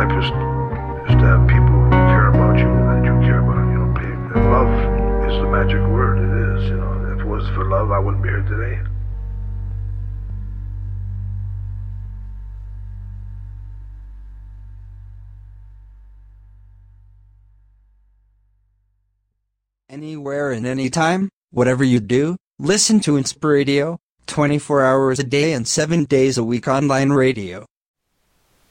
life is to have people who care about you and that you care about. And love is the magic word. It is. If it wasn't for love, I wouldn't be here today. Anywhere and anytime, whatever you do, listen to Inspiradio, 24 hours a day and 7 days a week online radio.